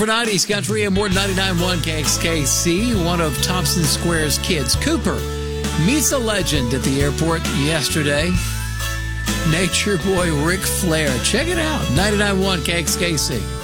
For 90s Country and more 99.1 KXKC, one of Thompson Square's kids, Cooper, meets a legend at the airport yesterday. Nature Boy Ric Flair. Check it out, 99.1 KXKC.